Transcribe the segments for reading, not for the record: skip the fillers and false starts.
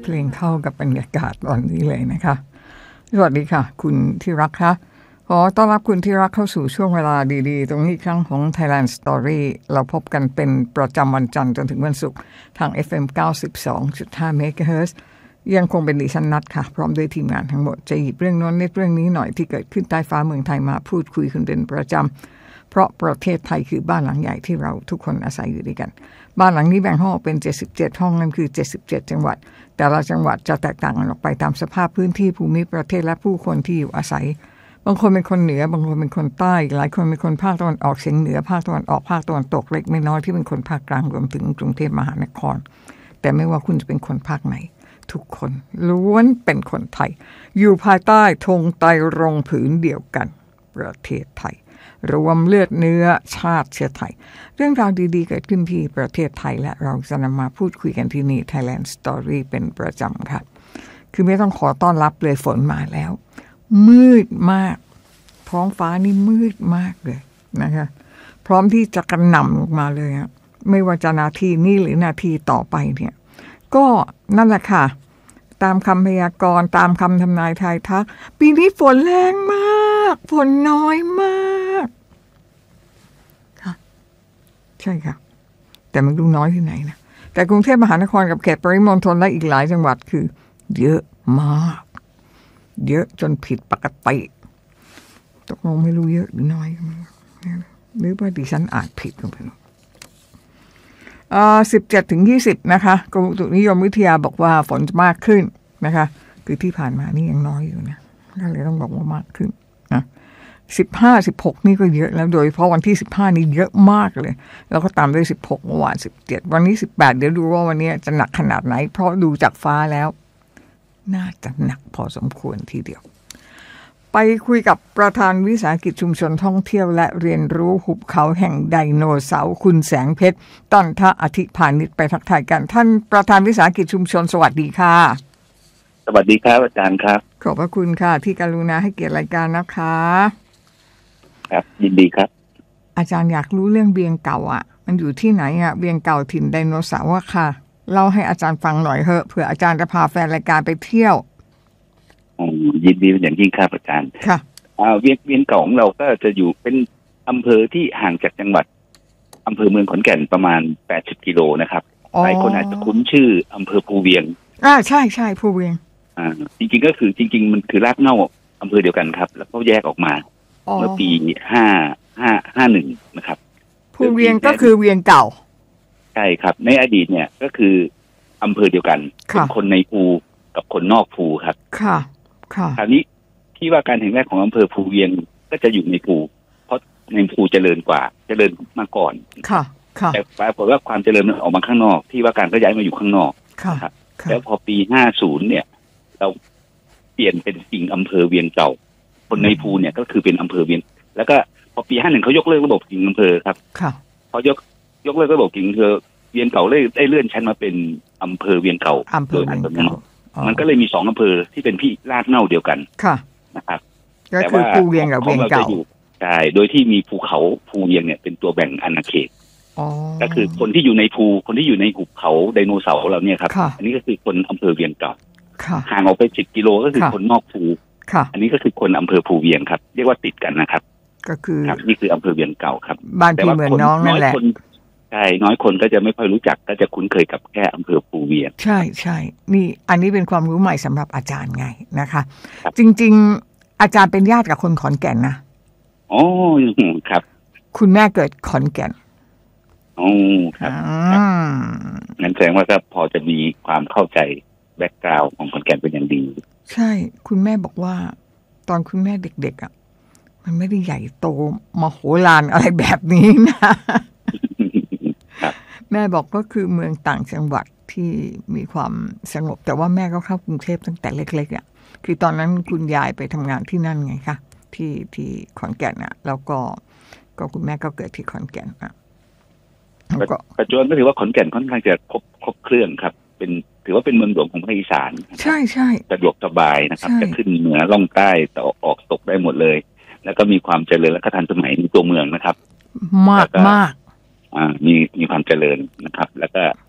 เพลงเข้ากับบรรยากาศตอนนี้เลยนะคะสวัสดีค่ะคุณที่รักคะขอต้อนรับคุณที่รักเข้าสู่ช่วงเวลาดีๆตรงนี้ครั้งของ Thailand Story เราพบกันเป็นประจำวันจันทร์จนถึงวันศุกร์ทาง FM 92.5 MHz ยังคงเป็นดิฉันนัดค่ะพร้อมด้วยทีมงานทั้งหมดจะหยิบเรื่องโน้นนิดเรื่องนี้หน่อยที่เกิดขึ้นใต้ฟ้าเมืองไทยมาพูดคุยกันเป็นประจำเพราะประเทศไทยคือบ้านหลังใหญ่ที่เราทุกคนอาศัยอยู่ด้วยกันบ้านหลังนี้แบ่งห้องเป็น77ห้องนั่นคือ77จังหวัดแต่ละจังหวัดจะแตกต่างกันออกไปตามสภาพพื้นที่ภูมิประเทศและผู้คนที่อยู่อาศัยบางคนเป็นคนเหนือบางคนเป็นคนใต้หลายคนเป็นคนภาคตะวันออกเฉียงเหนือภาคตะวันออกภาคตะวันตกเล็กไม่น้อยที่เป็นคนภาคกลางรวมถึงกรุงเทพมหานครแต่ไม่ว่าคุณจะเป็นคนภาคไหนทุกคนล้วนเป็นคนไทยอยู่ภายใต้ธงไตรรงค์ผืนเดียวกันประเทศไทยรวมเลือดเนื้อชาติเชื้อไทยเรื่องราวดีๆเกิดขึ้นที่ประเทศไทยและเราจะนำมาพูดคุยกันที่นี่ Thailand Story เป็นประจำค่ะคือไม่ต้องขอต้อนรับเลยฝนมาแล้วมืดมากท้องฟ้านี่มืดมากเลยนะคะพร้อมที่จะกระหน่ำลงมาเลยอะไม่ว่าจะนาทีนี้หรือนาทีต่อไปเนี่ยก็นั่นแหละค่ะตามคำพยากรณ์ตามคำทำนายทายทักปีนี้ฝนแรงมากฝนน้อยมากค่ะใช่ค่ะแต่มันดูน้อยที่ไหนนะแต่กรุงเทพมหานครกับเขตปริมณฑลและอีกหลายจังหวัดคือเยอะมากเยอะจนผิดปกติตกลงไม่รู้เยอะหรือน้อยหรือว่าดิฉันอ่านผิดก็ไม่รู้17-20นะคะกรมอุตุนิยมวิทยาบอกว่าฝนจะมากขึ้นนะคะคือที่ผ่านมานี่ยังน้อยอยู่นะก็เลยต้องบอกว่ามากขึ้นนะ15-16นี่ก็เยอะแล้วโดยเฉพาะวันที่15นี่เยอะมากเลยแล้วก็ตามด้วย16เมื่อวาน17วันนี้18เดี๋ยวดูว่าวันนี้จะหนักขนาดไหนเพราะดูจากฟ้าแล้วน่าจะหนักพอสมควรทีเดียวไปคุยกับประธานวิสาหกิจชุมชนท่องเที่ยวและเรียนรู้หุบเขาแห่งไดโนเสาร์คุณแสงเพชรต้นทะอธิพานิชไปทักทายกันท่านประธานวิสาหกิจชุมชนสวัสดีค่ะสวัสดีครับอาจารย์ครับขอบพระคุณค่ะที่กรุณาให้เกียรติรายการนะคะครับยินดีครับอาจารย์อยากรู้เรื่องเวียงเก่าอ่ะมันอยู่ที่ไหนอ่ะเวียงเก่าถิ่นไดโนเสาร์ค่ะเล่าให้อาจารย์ฟังหน่อยเถอะเผื่ออาจารย์จะพาแฟนรายการไปเที่ยวยินดีเป็นอย่างยิ่งครับอาจารย์ค่ะเวียงเก่าของเราก็จะอยู่เป็นอำเภอที่ห่างจากจังหวัดอำเภอเมืองขอนแก่นประมาณ80กิโลนะครับหลายคนอาจจะคุ้นชื่ออำเภอภูเวียงใช่ใช่ภูเวียงจริงๆก็คือจริงๆมันคือรากเหง้าอำเภอเดียวกันครับแล้วก็แยกออกมาเมื่อปี51นะครับภูเวียงก็คือเวียงเก่าใช่ครับในอดีตเนี่ยก็คืออำเภอเดียวกันเป็นคนในภูกับคนนอกภูครับค่ะคราวนี้ที่ว่าการแห่งแรกของอำเภอภูเวียงก็จะอยู่ในภูเพราะในภูเจริญกว่าเจริญมาก่อนค่ะแต่ปรากฏว่าความเจริญมันออกมาข้างนอกที่ว่าการก็ย้ายมาอยู่ข้างนอกครับแล้วพอปี50เนี่ยเราเปลี่ยนเป็นสิ่งอำเภอเวียงเก่าคนในภูเนี่ยก็คือเป็นอำเภอเวียงแล้วก็พอปี51เขายกเลิกระบบสิ่งอำเภอครับพอยกเลิกระบบสิ่งอำเภอเวียงเก่าเลยได้เลื่อนชั้นมาเป็นอำเภอเวียงเก่าโดยอัตโนมัติมันก็เลยมี2อำเภอที่เป็นพี่รากเหง้าเดียวกันนะครับก็คือภูเวียงกับเวียงเก่าใช่โดยที่มีภูเขาภูเวียงเนี่ยเป็นตัวแบ่งอาณาเขตก็คือคนที่อยู่ในภูคนที่อยู่ในหุบเขาไดโนเสาร์เราเนี่ยครับอันนี้ก็คือคนอำเภอเวียงเก่าห่างออกไป10กิโลก็คือคนนอกภูอันนี้ก็คือคนอำเภอภูเวียงครับเรียกว่าติดกันนะครับก็คือนี่คืออำเภอเวียงเก่าครับบ้านพี่เหมือนน้องนั่นแหละใช่น้อยคนก็จะไม่ค่อยรู้จักก็จะคุ้นเคยกับแค่อำเภอภูเวียงใช่ใช่นี่อันนี้เป็นความรู้ใหม่สำหรับอาจารย์ไงนะคะจริงๆอาจารย์เป็นญาติกับคนขอนแก่นนะอ๋อครับคุณแม่เกิดขอนแก่นอ๋อครับงั้นแสดงว่าก็พอจะมีความเข้าใจแบ็คกราวด์ของขอนแก่นเป็นอย่างดีใช่คุณแม่บอกว่าตอนคุณแม่เด็กๆอ่ะมันไม่ได้ใหญ่โตมโหฬารอะไรแบบนี้นะแม่บอกก็คือเมืองต่างจังหวัดที่มีความสงบแต่ว่าแม่ก็เข้ากรุงเทพตั้งแต่เล็กๆอ่ะคือตอนนั้นคุณยายไปทำงานที่นั่นไงคะที่ขอนแก่นอ่ะแล้วก็คุณแม่ก็เกิดที่ขอนแก่นอ่ะปัจจุบันก็ถือว่าขอนแก่นค่อนข้างจะครบเครื่องครับเป็นถือว่าเป็นเมืองหลวงของภาคอีสานใช่ใช่สะดวกสบายนะครับจะขึ้นเหนือล่องใต้ต่อออกตกได้หมดเลยแล้วก็มีความเจริญและทันสมัยในตัวเมืองนะครับมากมีความเจริญนะครับแล้วก็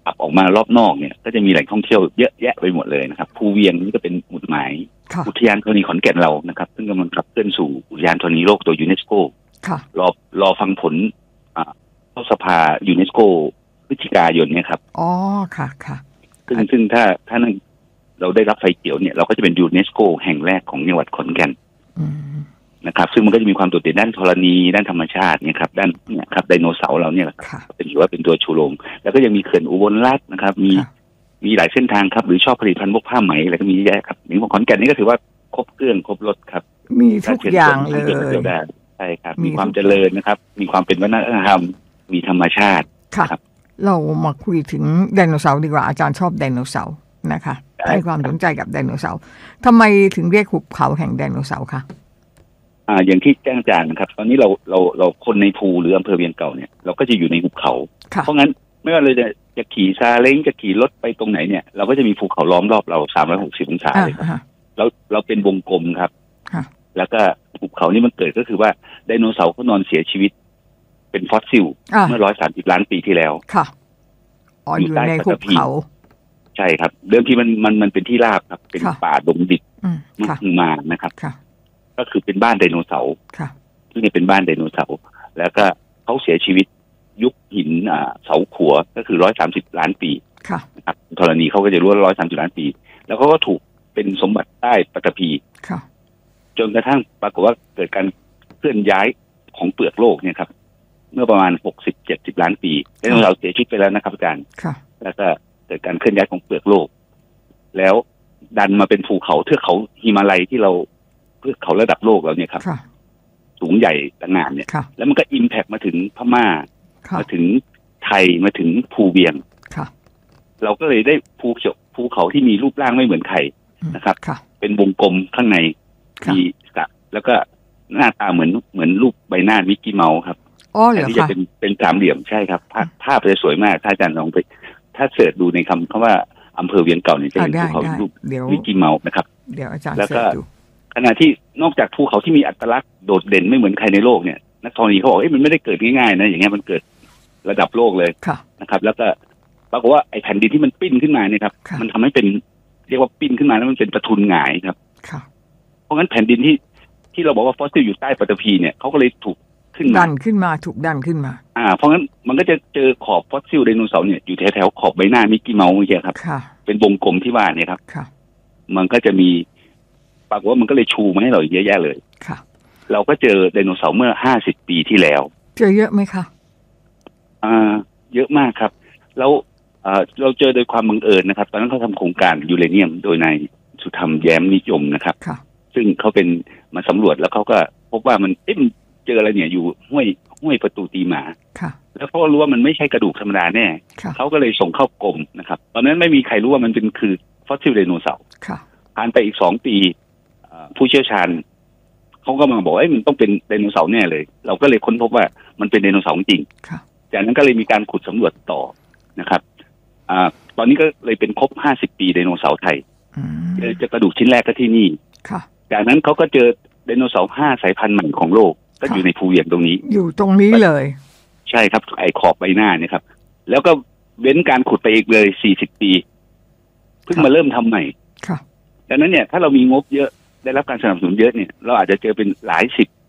ขับออกมารอบนอกเนี่ยก็จะมีแหล่งท่องเที่ยวเยอะแยะไปหมดเลยนะครับภูเวียงนี่ก็เป็นหมุดหมายอุทยานธรณีขอนแก่นเรานะครับซึ่งกำลังขับเคลื่อนสู่อุทยานธรณีโลกตัวยูเนสโกรอฟังผลเข้าสภายูเนสโกพฤศจิกายนเนี่ยครับอ๋อค่ะค่ะซึ่งถ้าเราได้รับไฟเขียวเนี่ยเราก็จะเป็นยูเนสโกแห่งแรกของจังหวัดขอนแก่นนะครับซึ่งมันก็จะมีความโดดเด่นด้านธรณีด้านธรรมชาติเนี่ยครับด้านเนี่ยครับไดโนเสาร์เราเนี่ยแหละเป็นถือว่าเป็นตัวชูโรงแล้วก็ยังมีเขื่อนอุบลรัตน์นะครับมีหลายเส้นทางครับหรือชอบผลิตภัณฑ์พวกผ้าไหมอะไรก็มีเยอะครับอย่างของขอนแก่นนี่ก็ถือว่าครบเครื่องครบรสครับมีทุกอย่างเลยใช่ครับมีความเจริญนะครับมีความเป็นวัฒนธรรมมีธรรมชาติครับเรามาคุยถึงไดโนเสาร์ดีกว่าอาจารย์ชอบไดโนเสาร์นะคะให้ความสนใจกับไดโนเสาร์ทำไมถึงเรียกหุบเขาแห่งไดโนเสาร์คะอย่างที่แจ้งอาจารย์นะครับตอนนี้เราคนในภูหรืออำเภอเวียงเก่าเนี่ยเราก็จะอยู่ในหุบเขาเพราะงั้นไม่ว่าเราจะขี่ซาเล้งจะขี่รถไปตรงไหนเนี่ยเราก็จะมีภูเขาล้อมรอบเรา360องศาเลยครับเราเป็นวงกลมครับแล้วก็หุบเขานี่มันเกิดก็คือว่าไดโนเสาร์เขานอนเสียชีวิตเป็นฟอสซิลเมื่อ130 ล้านปีที่แล้วค่ะอยู่ในหุบเขาใช่ครับเดิมทีมันเป็นที่ราบครับเป็นป่าดงดิบมานะครับก็คือเป็นบ้านไดโนเสาร์ที่นี่เป็นบ้านไดโนเสาร์แล้วก็เขาเสียชีวิตยุคหินเสาขัวก็คือ130 ล้านปีนะครับธรณีเขาก็จะรู้ว่า130 ล้านปีแล้วเขาก็ถูกเป็นสมบัติใต้ปฐพีจนกระทั่งปรากฏว่าเกิดการเคลื่อนย้ายของเปลือกโลกเนี่ยครับเมื่อประมาณ60-70 ล้านปีไดโนเสาร์เสียชีวิตไปแล้วนะครับอาจารย์แล้วก็เกิดการเคลื่อนย้ายของเปลือกโลกแล้วดันมาเป็นภูเขาเทือกเขาหิมาลัยที่เราเทือกเขาระดับโลกแล้วเนี่ยครับสูงใหญ่ต่างงานเนี่ยแล้วมันก็อิมแพคมาถึงพม่ามาถึงไทยมาถึงภูเวียงเราก็เลยได้ภูเขาที่มีรูปร่างไม่เหมือนใครนะครับเป็นวงกลมข้างในมีแล้วก็หน้าตาเหมือนรูปใบหน้ามิกกี้เมาส์ครับแต่ที่จะเป็นสามเหลี่ยมใช่ครับภาพจะสวยมากถ้าอาจารย์ลองไปถ้าเสิร์ชดูในคำว่าอำเภอเวียงเก่าเนี่ยจะเห็นภูเขารูปมิกกี้เมาส์นะครับเดี๋ยวอาจารย์แล้วก็ขณะที่นอกจากภูเขาที่มีอัตลักษณ์โดดเด่นไม่เหมือนใครในโลกเนี่ยนักธรณีเขาบอกมันไม่ได้เกิดง่ายๆนะอย่างเงี้ยมันเกิดระดับโลกเลยนะครับแล้วก็ปรากฏว่าไอ้แผ่นดินที่มันปิ้นขึ้นมาเนี่ยครับมันทำให้เป็นเรียกว่าปิ้นขึ้นมาแล้วมันเป็นประทุนหงายครับเพราะงั้นแผ่นดินที่เราบอกว่าฟอสซิลอยู่ใต้ปฐพีเนี่ยเขาก็เลยถูกดันขึ้นมาถูกดันขึ้นมาเพราะงั้นมันก็จะเจอขอบฟอสซิลไดโนเสาร์เนี่ยอยู่แถวๆขอบใบหน้ามิกกี้เมาส์เนี่ยครับเป็นวงกลมที่ว่าเนี่ยครับมันก็จะมีปรากฏว่ามันก็เลยชูมาให้เราเยอะแยะเลยเราก็เจอไดโนเสาร์เมื่อ50 ปีที่แล้วเจอเยอะไหมคะเยอะมากครับแล้วเราเจอโดยความบังเอิญนะครับตอนนั้นเขาทำโครงการยูเรเนียมโดยนายสุธรรมแย้มนิยมนะครับซึ่งเขาเป็นมาสำรวจแล้วเขาก็พบว่ามันเจออะไรเนี่ยอยู่ห้วยประตูตีหมาแล้วเขารู้ว่ามันไม่ใช่กระดูกธรรมดาแน่เขาก็เลยส่งเข้ากรมนะครับตอนนั้นไม่มีใครรู้ว่ามันเป็นคือฟอสซิลไดโนเสาร์ผ่านไปอีก2 ปีผู้เชี่ยวชาญเขาก็มาบอกมันต้องเป็นไดโนเสาร์แน่เลยเราก็เลยค้นพบว่ามันเป็นไดโนเสาร์จริงจากนั้นก็เลยมีการขุดสำรวจต่อนะครับตอนนี้ก็เลยเป็นครบ50 ปีไดโนเสาร์ไทยเจอกระดูกชิ้นแรกก็ที่นี่จากนั้นเขาก็เจอไดโนเสาร์5 สายพันธุ์ใหม่ของโลกก็อยู่ในภูเวียงตรงนี้อยู่ตรงนี้เลยใช่ครับไอ้ขอบใบหน้าเนี่ยครับแล้วก็เว้นการขุดไปอีกเลย40 ปีเพิ่งมาเริ่มทำใหม่ดังนั้นเนี่ยถ้าเรามีงบเยอะได้รับการสนับสนุนเยอะเนี่ยเราอาจจะเจอเป็นหลาย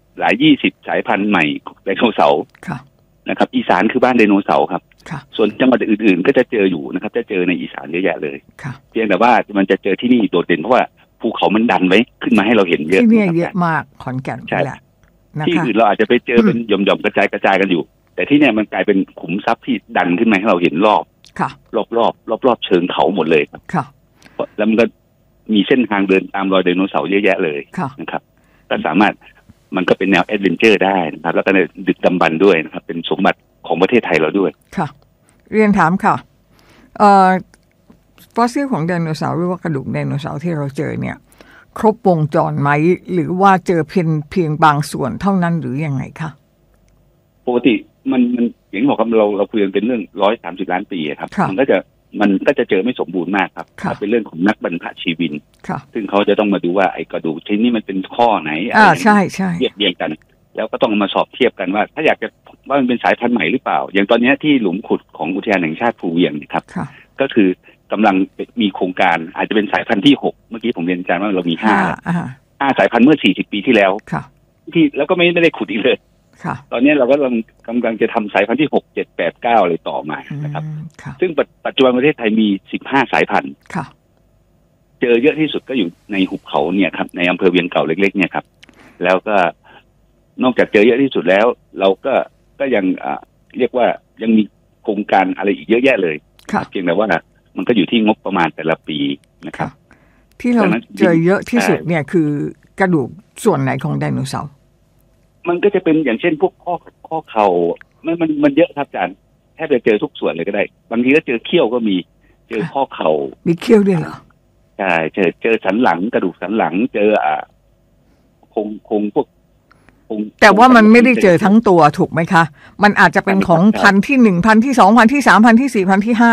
20 สายพันธุ์ใหม่ไดโนเสาร์นะครับอีสานคือบ้านไดโนเสาร์ครับส่วนจังหวัดอื่นๆก็จะเจออยู่นะครับจะเจอในอีสานเยอะแยะเลยเพียงแต่ว่ามันจะเจอที่นี่โดดเด่นเพราะว่าภูเขามันดันไว้ขึ้นมาให้เราเห็นเยอะที่นี่เยอะมากขอนแก่นแหละที่อื่นเราอาจจะไปเจอเป็นหย่อมๆกระจายกันอยู่แต่ที่เนี่ยมันกลายเป็นขุมทรัพย์ที่ดันขึ้นมาให้เราเห็นรอบเชิงเขาหมดเลยครับแล้วมันก็มีเส้นทางเดินตามรอยไดโนเสาร์เยอะแยะเลยนะครับก็สามารถมันก็เป็นแนวแอดเวนเจอร์ได้นะครับแล้วก็ในดึกดำบรรพ์ด้วยนะครับเป็นสมบัติของประเทศไทยเราด้วยค่ะเรียนถามค่ะฟอสซิลของไดโนเสาร์หรือว่ากระดูกไดโนเสาร์ที่เราเจอเนี่ยครบวงจรไหมหรือว่าเจอเพียงบางส่วนเท่านั้นหรือยังไงคะปกติมันอย่างที่บอกครับเราคุยกันเป็นเรื่อง130 ล้านปีครับมันก็จะเจอไม่สมบูรณ์มากครับถ้าเป็นเรื่องของนักบรรพชีวินซึ่งเขาจะต้องมาดูว่าไอ้กระดูกชิ้นนี้มันเป็นข้อไหนใช่เรียบเรียงกันแล้วก็ต้องมาสอบเทียบกันว่าถ้าอยากจะว่ามันเป็นสายพันธุ์ใหม่หรือเปล่าอย่างตอนนี้ที่หลุมขุดของอุทยานแห่งชาติภูเวียงนะครับก็คือกำลังมีโครงการอาจจะเป็นสายพันธุ์ที่6เมื่อกี้ผมเรียนอาจารย์ว่าเรามี5สายพันธุ์เมื่อ40 ปีที่แล้วที่แล้วก็ไม่ได้ขุดอีกเลยตอนนี้เราก็กำลังจะทำสายพันธุ์ที่6 7 8 9อะไรต่อมานะครับซึ่งปัจจุบันประเทศไทยมี15สายพันธุ์เจอเยอะที่สุดก็อยู่ในหุบเขาเนี่ยครับในอำเภอเวียงเก่าเล็กๆเนี่ยครับแล้วก็นอกจากเจอเยอะที่สุดแล้วเราก็ยังเรียกว่ายังมีโครงการอะไรอีกเยอะแยะเลยเพียงแต่ว่ามันก็อยู่ที่งบประมาณแต่ละปีนะครับที่เราเจอเยอะที่สุดเนี่ยคือกระดูกส่วนไหนของไดโนเสาร์มันก็จะเป็นอย่างเช่นพวกข้อเข่ามันเยอะครับอาจารย์แทบจะเจอทุกส่วนเลยก็ได้บางทีก็เจอเขี้ยวก็มีเจอข้อเข่ามีเขี้ยวด้วยเหรอใช่เจอสันหลังกระดูกสันหลังเจอคงพวกแต่ว่ามันไม่ได้เจอทั้งตัวถูกไหมคะมันอาจจะเป็นของพันที่1พันที่2พันที่3พันที่4พันที่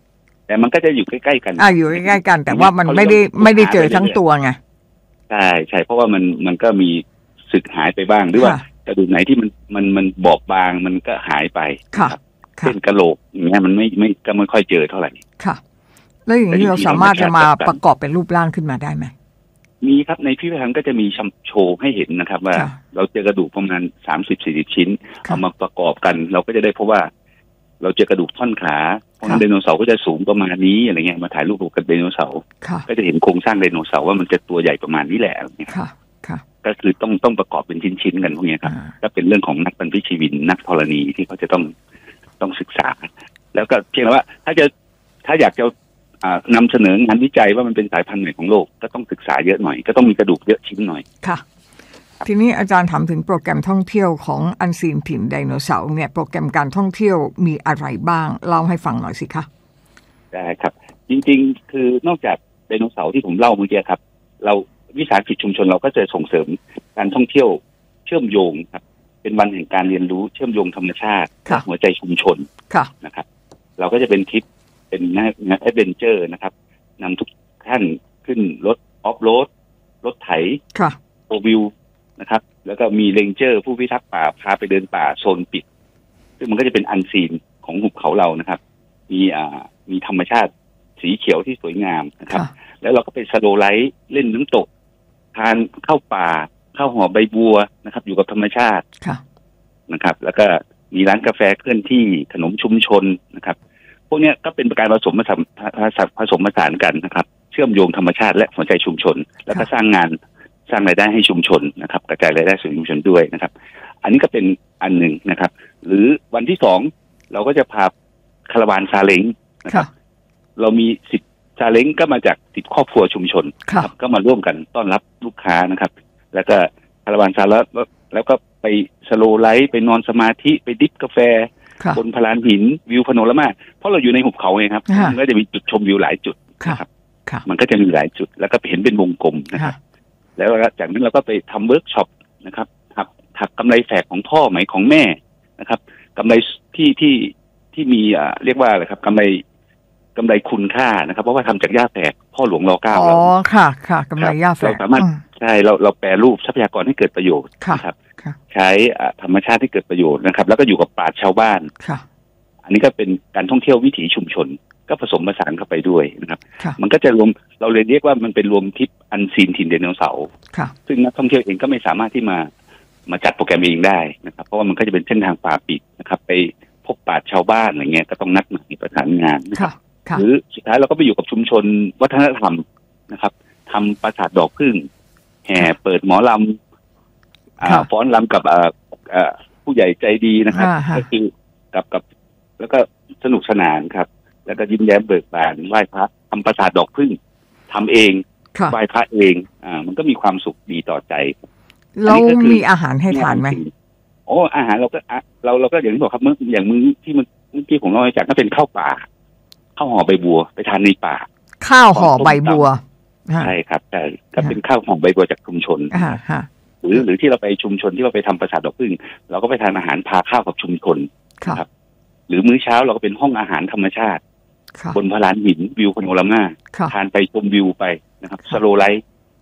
5 แต่มันก็จะอยู่ใกล้ๆกันอยู่ใกล้ๆกันแต่ว่ามันไม่ได้เจอทั้งตัวไงใช่เพราะว่ามันก็มีสึกหายไปบ้างหรือว่ากระดูกไหนที่มันบอบบางมันก็หายไปเป็นกระโหลกอย่างเงี้ยมันไม่ค่อยเจอเท่าไหร่ค่ะแล้วอย่างนี้เราสามารถจะมาประกอบเป็นรูปร่างขึ้นมาได้ไหมมีครับในพิพิธภัณฑ์ก็จะมีโชว์ให้เห็นนะครับว่าเราเจอกระดูกประมาณ30-40 ชิ้นเอามาประกอบกันเราก็จะได้เพราะว่าเราเจอกระดูกท่อนขาเพราะไดโนเสาร์ก็จะสูงประมาณนี้อะไรเงี้ยมาถ่ายรูปกับไดโนเสาร์ก็จะเห็นโครงสร้างไดโนเสาร์ว่ามันจะตัวใหญ่ประมาณนี้แหละก็คือต้องประกอบเป็นชิ้นๆกันพวกนี้ครับก็เป็นเรื่องของนักบรรพชีวินนักธรณีที่เขาจะต้องศึกษาแล้วก็เพียงแต่ว่าถ้าอยากจะนำเสนองานวิจัยว่ามันเป็นสายพันธุ์ใหม่ของโลกก็ต้องศึกษาเยอะหน่อยก็ต้องมีกระดูกเยอะชิ้นหน่อยค่ะทีนี้อาจารย์ถามถึงโปรแกรมท่องเที่ยวของอันซีนถิ่นไดโนเสาร์เนี่ยโปรแกรมการท่องเที่ยวมีอะไรบ้างเล่าให้ฟังหน่อยสิคะได้ครับจริงๆคือนอกจากไดโนเสาร์ที่ผมเล่าเมื่อกี้ครับเราวิสาหกิจชุมชนเราก็จะส่งเสริมการท่องเที่ยวเชื่อมโยงครับเป็นวันแห่งการเรียนรู้เชื่อมโยงธรรมชาติหัวใจชุมชนนะครับเราก็จะเป็นทริปเป็นงานแอดเวนเจอร์นะครับนำทุกท่านขึ้นรถออฟโรดรถไถโฟร์วิวนะครับแล้วก็มีเรนเจอร์ผู้พิทักษ์ป่าพาไปเดินป่าโซนปิดซึ่งมันก็จะเป็นอันซีนของหุบเขาเรานะครับมีธรรมชาติสีเขียวที่สวยงามนะครับแล้วเราก็ไปสโลว์ไลท์เล่นน้ำตกทานข้าวป่าข้าวห่อใบบัวนะครับอยู่กับธรรมชาตินะครับแล้วก็มีร้านกาแฟเคลื่อนที่ขนมชุมชนนะครับพวกนี้ก็เป็นการผสมผสานกันนะครับเชื่อมโยงธรรมชาติและหัวใจชุมชนแล้วก็สร้างรายได้ให้ชุมชนนะครับกระจายรายได้สู่ชุมชนด้วยนะครับอันนี้ก็เป็นอันหนึ่งนะครับหรือวันที่2เราก็จะพาคาราวานซาเล้งนะครับเรามี10ซาเล้งก็มาจาก10ครอบครัวชุมชนครับก็มาร่วมกันต้อนรับลูกค้านะครับแล้วก็คาราวานซาแล้วก็ไปสโลว์ไลท์ไปนอนสมาธิไปดิฟกาแฟบนพลานหินวิวพาโนรามาเพราะเราอยู่ในหุบเขาไงครับมันก็จะมีจุดชมวิวหลายจุดนะครับมันก็จะมีหลายจุดแล้วก็เห็นเป็นวงกลมนะครับแล้วจากนั้นเราก็ไปทำเวิร์กช็อปนะครับถักกำไรแฝกของพ่อไหมของแม่นะครับกำไรที่มีเรียกว่าอะไรครับกำไรคุณค่านะครับเพราะว่าทำจากหญ้าแฝกพ่อหลวงรอ9 เราค่ะกำไรหญ้าแฝกเราสามารถใช่เราแปรรูปทรัพยากรให้เกิดประโยชน์นะครับใช้ธรรมชาติให้เกิดประโยชน์นะครับแล้วก็อยู่กับปราชญ์ชาวบ้านอันนี้ก็เป็นการท่องเที่ยววิถีชุมชนก็ผสมผสานเข้าไปด้วยนะครับมันก็จะรวมเราเรียกว่ามันเป็นรวมทริปอันซีนถิ่นไดโนเสาร์ซึ่งนักท่องเที่ยวเองก็ไม่สามารถที่มาจัดโปรแกรมเองได้นะครับเพราะว่ามันก็จะเป็นเส้นทางป่าปิดนะครับไปพบปราชญ์ชาวบ้านอะไรเงี้ยก็ต้องนัดหมายประสานงานหรือสุดท้ายเราก็ไปอยู่กับชุมชนวัฒนธรรมนะครับทำปราสาทดอกผึ้งแห่เปิดหมอลำฟ้อนรำกับผู้ใหญ่ใจดีนะครับก็คือกับแล้วก็สนุกสนานครับแล้วก็ยิ้มแย้มเบิกบานไหว้พระทำปราสาทดอกผึ้งทำเองไหว้พระเองมันก็มีความสุขดีต่อใจเรามีอาหารให้ทานไหมอาหารเราก็อย่างที่บอกครับมื้อที่เมื่อกี้ผมเล่าให้จากก็เป็นข้าวป่าข้าวห่อใบบัวไปทานในป่าข้าวห่อใบบัวใช่ครับแต่ก็เป็นข้าวห่อใบบัวจากชุมชนหรือที่เราไปชุมชนที่เราไปทำปราสาทดอกผึ้งเราก็ไปทานอาหารพาข้าวกับชุมชนครับหรือมื้อเช้าเราก็เป็นห้องอาหารธรรมชาติบนพลานหินวิวพาโนรามาทานไปชมวิวไปนะครับสโลว์ไลท์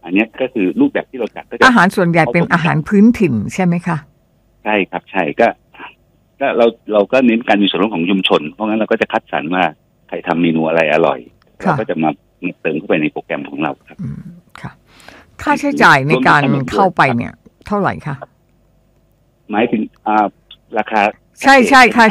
อันนี้ก็คือรูปแบบที่เราจัดอาหารส่วนใหญ่เป็นอาหารพื้นถิ่นใช่ไหมคะใช่ครับใช่ก็เราก็เน้นการมีส่วนร่วมของชุมชนเพราะงั้นเราก็จะคัดสรรว่าใครทำเมนูอะไรอร่อยเราก็จะมาเติมเข้าไปในโปรแกรมของเราครับค่ะค่าใช้จ่ายในการเข้าไปเนี่ยเท่าไหร่คะหมายถึงราคาใช่ค่า